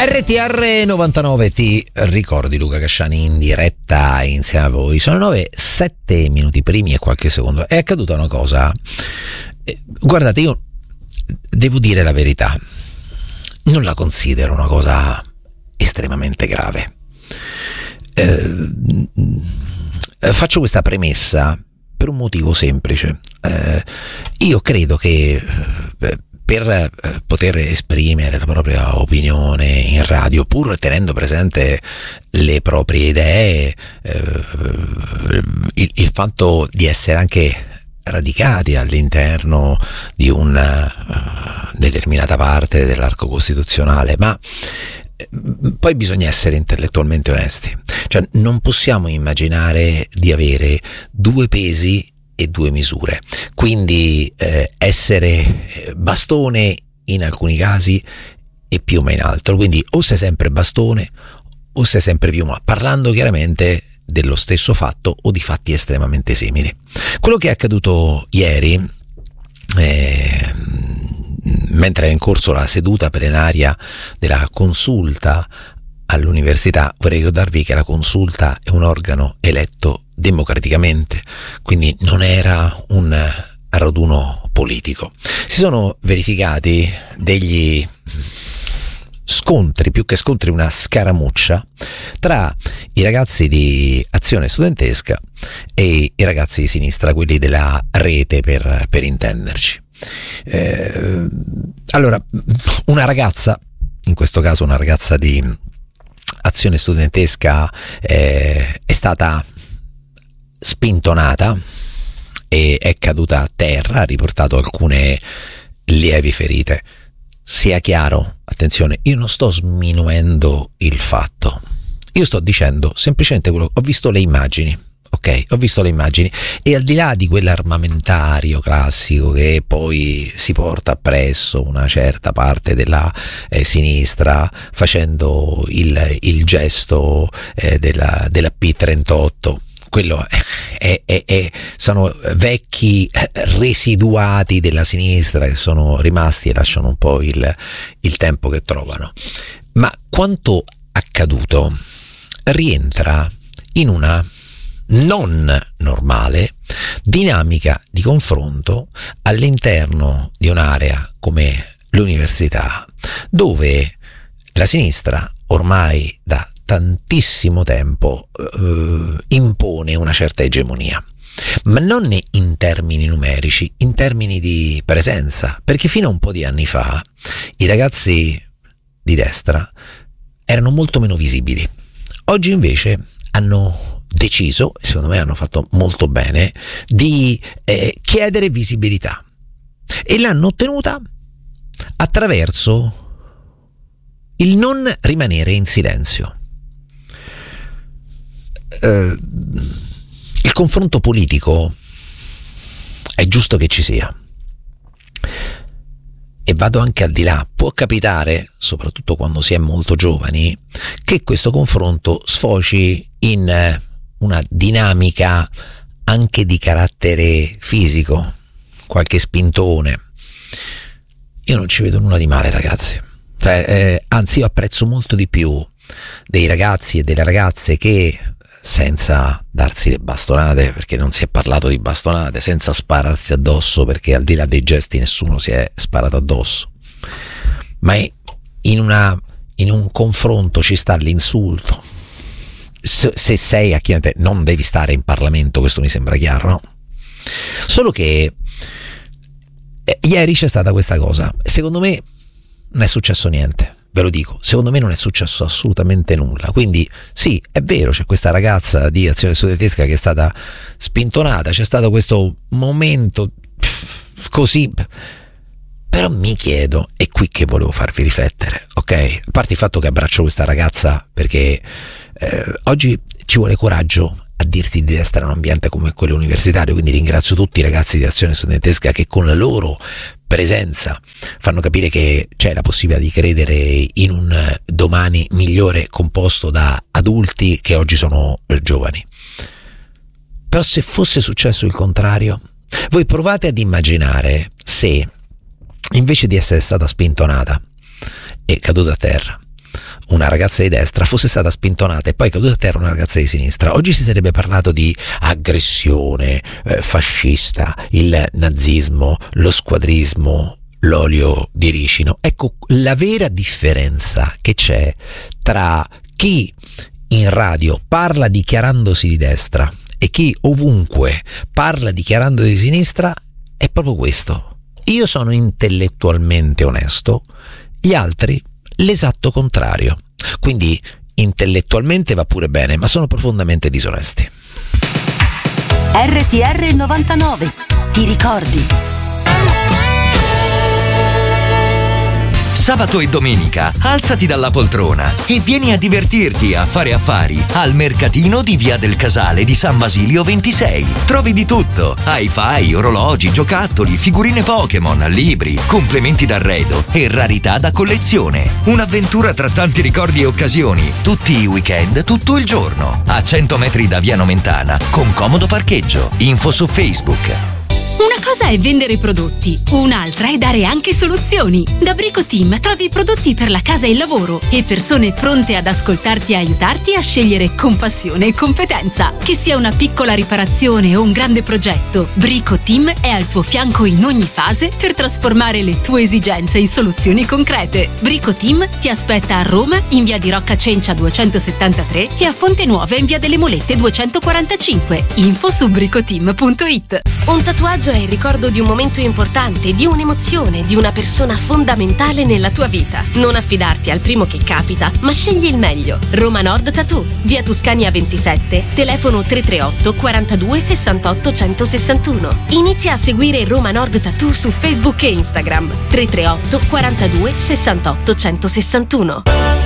RTR 99, ti ricordi Luca Casciani in diretta insieme a voi. Sono 9, 7 minuti primi e qualche secondo. È accaduta una cosa, guardate, io devo dire la verità, non la considero una cosa estremamente grave. Faccio questa premessa per un motivo semplice. Io credo che per poter esprimere la propria opinione in radio, pur tenendo presente le proprie idee, il fatto di essere anche radicati all'interno di una determinata parte dell'arco costituzionale, ma poi bisogna essere intellettualmente onesti, cioè non possiamo immaginare di avere due pesi e due misure, quindi essere bastone in alcuni casi e piuma in altro, quindi o sei sempre bastone o sei sempre piuma, parlando chiaramente dello stesso fatto o di fatti estremamente simili. Quello che è accaduto ieri, mentre è in corso la seduta plenaria della consulta all'università, vorrei ricordarvi che la consulta è un organo eletto democraticamente, quindi non era un raduno politico. Si sono verificati degli scontri, più che scontri una scaramuccia tra i ragazzi di Azione Studentesca e i ragazzi di sinistra, quelli della rete per intenderci. Allora, una ragazza, in questo caso una ragazza di Azione Studentesca, è stata spintonata e è caduta a terra, ha riportato alcune lievi ferite. Sia chiaro, attenzione, io non sto sminuendo il fatto, io sto dicendo semplicemente quello, ho visto le immagini, ok? Ho visto le immagini e al di là di quell'armamentario classico che poi si porta appresso una certa parte della sinistra facendo il gesto della P38, quello sono vecchi residuati della sinistra che sono rimasti e lasciano un po' il tempo che trovano. Ma quanto accaduto rientra in una non normale dinamica di confronto all'interno di un'area come l'università, dove la sinistra ormai da tantissimo tempo impone una certa egemonia, ma non in termini numerici, in termini di presenza, perché fino a un po' di anni fa i ragazzi di destra erano molto meno visibili. Oggi invece hanno deciso, secondo me hanno fatto molto bene, di chiedere visibilità e l'hanno ottenuta attraverso il non rimanere in silenzio. Il confronto politico è giusto che ci sia, e vado anche al di là. Può capitare, soprattutto quando si è molto giovani, che questo confronto sfoci in una dinamica anche di carattere fisico, qualche spintone. Io non ci vedo nulla di male, ragazzi, anzi io apprezzo molto di più dei ragazzi e delle ragazze che, senza darsi le bastonate, perché non si è parlato di bastonate, senza spararsi addosso, perché al di là dei gesti nessuno si è sparato addosso, ma in un confronto ci sta l'insulto. Se sei a chi non devi stare in Parlamento, questo mi sembra chiaro, no? Solo che ieri c'è stata questa cosa, secondo me non è successo niente. Ve lo dico, secondo me non è successo assolutamente nulla. Quindi sì, è vero, c'è questa ragazza di Azione Studentesca che è stata spintonata, c'è stato questo momento così, però mi chiedo, è qui che volevo farvi riflettere, ok? A parte il fatto che abbraccio questa ragazza perché oggi ci vuole coraggio a dirsi di destra in un ambiente come quello universitario, quindi ringrazio tutti i ragazzi di Azione Studentesca che con la loro presenza fanno capire che c'è la possibilità di credere in un domani migliore composto da adulti che oggi sono giovani. Però se fosse successo il contrario, voi provate ad immaginare se invece di essere stata spintonata e caduta a terra una ragazza di destra fosse stata spintonata e poi caduta a terra una ragazza di sinistra, oggi si sarebbe parlato di aggressione fascista, il nazismo, lo squadrismo, l'olio di ricino. Ecco, la vera differenza che c'è tra chi in radio parla dichiarandosi di destra e chi ovunque parla dichiarandosi di sinistra è proprio questo. Io sono intellettualmente onesto, gli altri l'esatto contrario. Quindi intellettualmente va pure bene, ma sono profondamente disonesti. RTR 99, ti ricordi? Sabato e domenica alzati dalla poltrona e vieni a divertirti a fare affari al mercatino di Via del Casale di San Basilio 26. Trovi di tutto: hi-fi, orologi, giocattoli, figurine Pokémon, libri, complementi d'arredo e rarità da collezione. Un'avventura tra tanti ricordi e occasioni, tutti i weekend, tutto il giorno. A 100 metri da Via Nomentana, con comodo parcheggio. Info su Facebook. Una cosa è vendere prodotti, un'altra è dare anche soluzioni. Da Brico Team trovi prodotti per la casa e il lavoro e persone pronte ad ascoltarti e aiutarti a scegliere con passione e competenza. Che sia una piccola riparazione o un grande progetto, Brico Team è al tuo fianco in ogni fase per trasformare le tue esigenze in soluzioni concrete. Brico Team ti aspetta a Roma in via di Rocca Cencia 273 e a Fonte Nuova in via delle Molette 245. Info su bricoteam.it. Un tatuaggio è il ricordo di un momento importante, di un'emozione, di una persona fondamentale nella tua vita. Non affidarti al primo che capita, ma scegli il meglio. Roma Nord Tattoo, via Tuscania 27, telefono 338 42 68 161. Inizia a seguire Roma Nord Tattoo su Facebook e Instagram. 338 42 68 161.